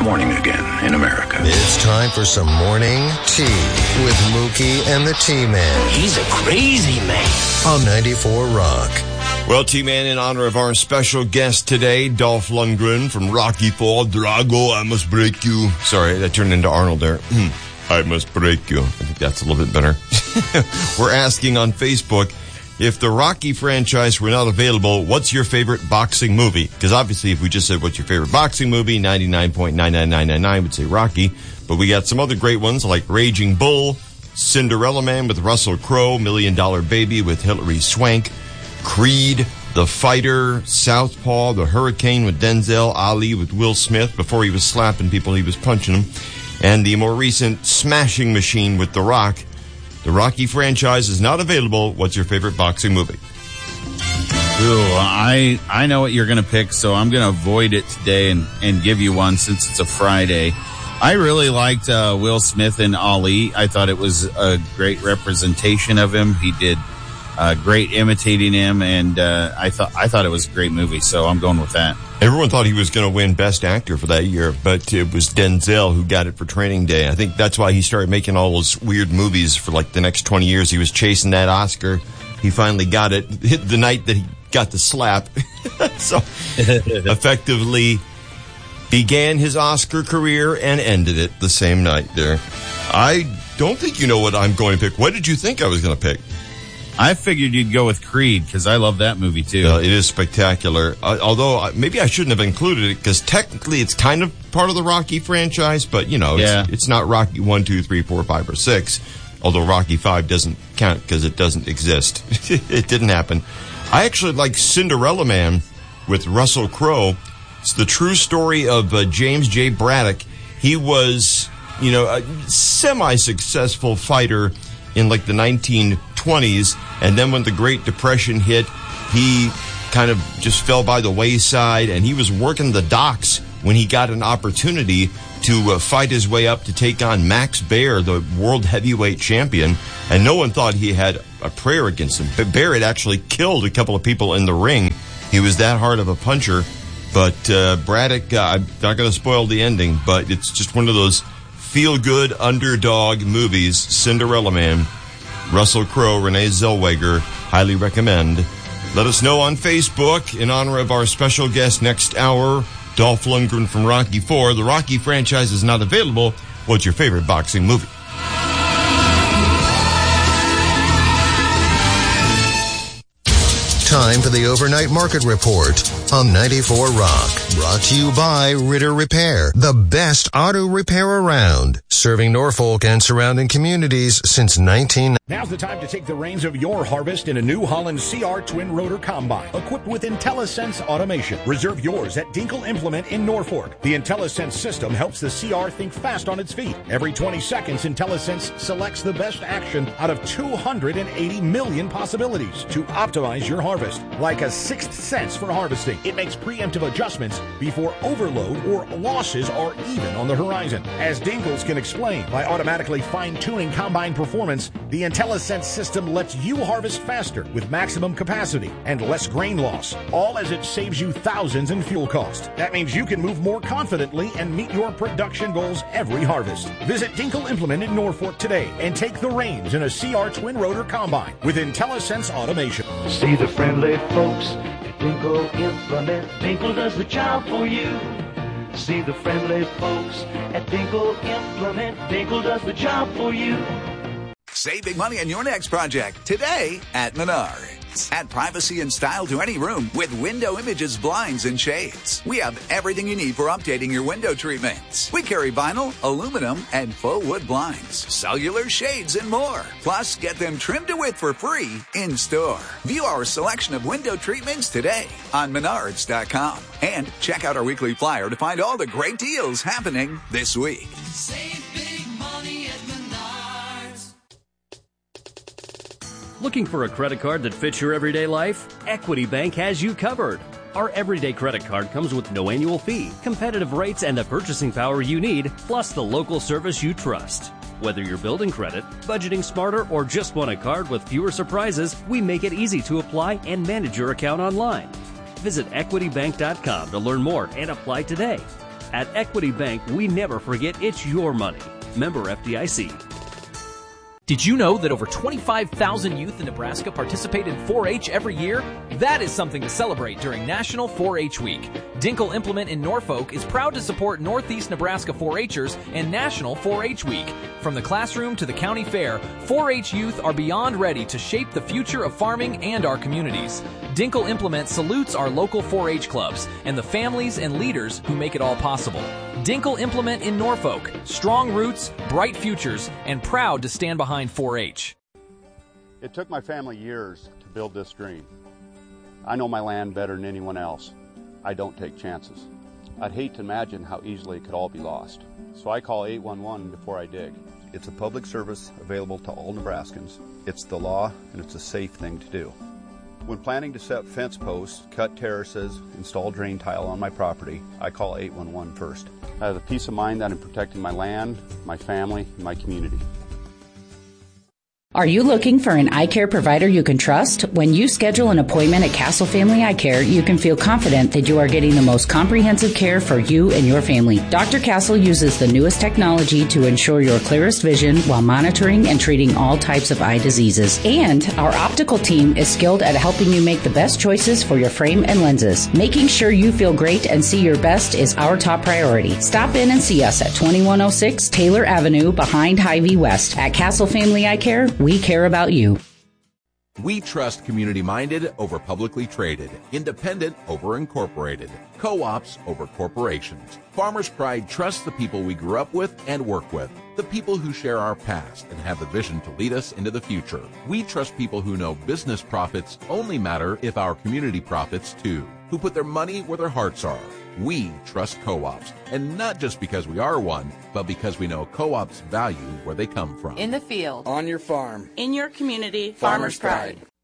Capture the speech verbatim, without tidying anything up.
morning again in America. It's time for some morning tea with Mookie and the T-Man. He's a crazy man. On ninety-four Rock. Well, T-Man, in honor of our special guest today, Dolph Lundgren from Rocky four, Drago, I must break you. Sorry, that turned into Arnold there. I must break you. I think that's a little bit better. We're asking on Facebook, if the Rocky franchise were not available, what's your favorite boxing movie? Because obviously, if we just said what's your favorite boxing movie, ninety-nine point nine nine nine nine nine would say Rocky. But we got some other great ones like Raging Bull, Cinderella Man with Russell Crowe, Million Dollar Baby with Hilary Swank, Creed, The Fighter, Southpaw, The Hurricane with Denzel, Ali with Will Smith. Before he was slapping people, he was punching them. And the more recent Smashing Machine with The Rock. The Rocky franchise is not available. What's your favorite boxing movie? Ooh, I I know what you're going to pick, so I'm going to avoid it today and, and give you one since it's a Friday. I really liked uh, Will Smith in Ali. I thought it was a great representation of him. He did uh, great imitating him, and uh, I thought I thought it was a great movie, so I'm going with that. Everyone thought he was going to win Best Actor for that year, but it was Denzel who got it for Training Day. I think that's why he started making all those weird movies for like the next twenty years. He was chasing that Oscar. He finally got it hit the night that he got the slap. So effectively began his Oscar career and ended it the same night there. I don't think you know what I'm going to pick. What did you think I was going to pick? I figured you'd go with Creed because I love that movie too. Uh, it is spectacular. Uh, although uh, maybe I shouldn't have included it because technically it's kind of part of the Rocky franchise, but you know, yeah. it's, it's not Rocky one, two, three, four, five, or six. Although Rocky five doesn't count because it doesn't exist. It didn't happen. I actually like Cinderella Man with Russell Crowe. It's the true story of uh, James J. Braddock. He was, you know, a semi-successful fighter in like the nineteen twenties, and then when the Great Depression hit, he kind of just fell by the wayside, and he was working the docks when he got an opportunity to uh, fight his way up to take on Max Baer, the world heavyweight champion, and no one thought he had a prayer against him. But Baer had actually killed a couple of people in the ring. He was that hard of a puncher, but uh, Braddock, uh, I'm not going to spoil the ending, but it's just one of those feel-good underdog movies, Cinderella Man. Russell Crowe, Renee Zellweger, highly recommend. Let us know on Facebook in honor of our special guest next hour, Dolph Lundgren from Rocky four. The Rocky franchise is not available. What's your favorite boxing movie? Time for the Overnight Market Report on ninety-four Rock. Brought to you by Ritter Repair, the best auto repair around. Serving Norfolk and surrounding communities since nineteen... Now's the time to take the reins of your harvest in a New Holland C R Twin Rotor Combine, equipped with IntelliSense automation. Reserve yours at Dinkle Implement in Norfolk. The IntelliSense system helps the C R think fast on its feet. Every twenty seconds, IntelliSense selects the best action out of two hundred eighty million possibilities to optimize your harvest. Like a sixth sense for harvesting, it makes preemptive adjustments before overload or losses are even on the horizon. As Dinkles can explain, by automatically fine-tuning combine performance, the IntelliSense system lets you harvest faster with maximum capacity and less grain loss, all as it saves you thousands in fuel cost. That means you can move more confidently and meet your production goals every harvest. Visit Dinkle Implement in Norfolk today and take the reins in a C R Twin Rotor Combine with IntelliSense automation. See the friendly folks at Dinkle Implement. Dinkle does the job for you. See the friendly folks at Dinkle Implement. Dinkle does the job for you. Save big money on your next project today at Menards. Add privacy and style to any room with Window Images blinds and shades. We have everything you need for updating your window treatments. We carry vinyl, aluminum, and faux wood blinds, cellular shades, and more. Plus, get them trimmed to width for free in store. View our selection of window treatments today on Menards dot com. And check out our weekly flyer to find all the great deals happening this week. Save big money at Menards. Looking for a credit card that fits your everyday life? Equity Bank has you covered. Our everyday credit card comes with no annual fee, competitive rates, and the purchasing power you need, plus the local service you trust. Whether you're building credit, budgeting smarter, or just want a card with fewer surprises, we make it easy to apply and manage your account online. Visit equity bank dot com to learn more and apply today. At Equity Bank, we never forget it's your money. Member F D I C. Did you know that over twenty-five thousand youth in Nebraska participate in four H every year? That is something to celebrate during National four H Week. Dinkle Implement in Norfolk is proud to support Northeast Nebraska four H'ers and National four H Week. From the classroom to the county fair, four H youth are beyond ready to shape the future of farming and our communities. Dinkle Implement salutes our local four H clubs and the families and leaders who make it all possible. Dinkle Implement in Norfolk, strong roots, bright futures, and proud to stand behind four H. It took my family years to build this dream. I know my land better than anyone else. I don't take chances. I'd hate to imagine how easily it could all be lost. So I call eight one one before I dig. It's a public service available to all Nebraskans. It's the law, and it's a safe thing to do. When planning to set fence posts, cut terraces, install drain tile on my property, I call eight one one first. I have the peace of mind that I'm protecting my land, my family, and my community. Are you looking for an eye care provider you can trust? When you schedule an appointment at Castle Family Eye Care, you can feel confident that you are getting the most comprehensive care for you and your family. Doctor Castle uses the newest technology to ensure your clearest vision while monitoring and treating all types of eye diseases. And our optical team is skilled at helping you make the best choices for your frame and lenses. Making sure you feel great and see your best is our top priority. Stop in and see us at twenty-one oh six Taylor Avenue behind Hy-Vee West. At Castle Family Eye Care, we care about you. We trust community-minded over publicly traded, independent over incorporated, co-ops over corporations. Farmers Pride trusts the people we grew up with and work with, the people who share our past and have the vision to lead us into the future. We trust people who know business profits only matter if our community profits too, who put their money where their hearts are. We trust co-ops, and not just because we are one, but because we know co-ops value where they come from. In the field. On your farm. In your community. Farmers Pride.